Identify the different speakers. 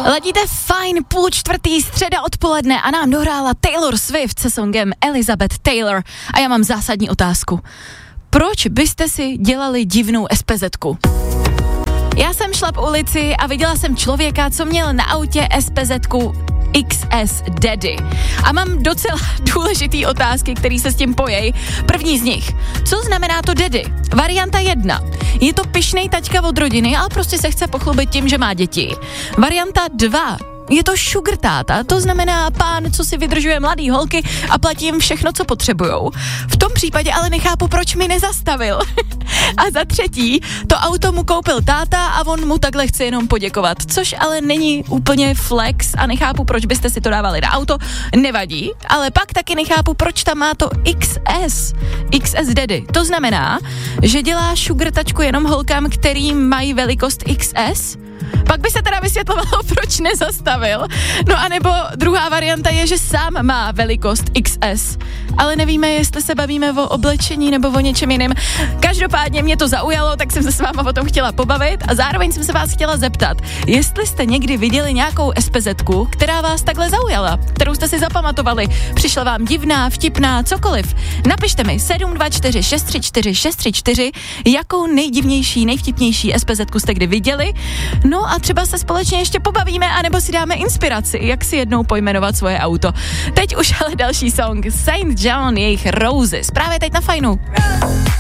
Speaker 1: Ladíte fajn, 3:30 středa odpoledne a nám dohrála Taylor Swift se songem Elizabeth Taylor. A já mám zásadní otázku. Proč byste si dělali divnou SPZ-ku? Já jsem šla po ulici a viděla jsem člověka, co měl na autě SPZ-ku XS Daddy. A mám docela důležitý otázky, které se s tím pojejí. První z nich. Co znamená to Daddy? Varianta 1. Je to pyšnej taťka od rodiny, ale prostě se chce pochlubit tím, že má děti. Varianta 2. Je to sugar táta, to znamená pán, co si vydržuje mladý holky a platí jim všechno, co potřebujou. V tom případě ale nechápu, proč mi nezastavil. A za třetí, to auto mu koupil táta a on mu takhle chce jenom poděkovat, což ale není úplně flex a nechápu, proč byste si to dávali na auto, nevadí, ale pak taky nechápu, proč tam má to XS Daddy. To znamená, že dělá sugar tačku jenom holkám, který mají velikost XS. Pak by se teda vysvětlovalo, proč nezastavil. No a nebo druhá varianta je, že sám má velikost XS. Ale nevíme, jestli se bavíme o oblečení nebo o něčem jiném. Každopádně mě to zaujalo, tak jsem se s váma o tom chtěla pobavit a zároveň jsem se vás chtěla zeptat, jestli jste někdy viděli nějakou SPZ-ku, která vás takhle zaujala, kterou jste si zapamatovali, přišla vám divná, vtipná, cokoliv. Napište mi 724 634 634, jakou nejdivnější, nejvtipnější SPZ-ku jste kdy viděli. No a třeba se společně ještě pobavíme, anebo si dáme inspiraci, jak si jednou pojmenovat svoje auto. Teď už ale další song, Saint John, jejich Roses, právě teď na Fajnu.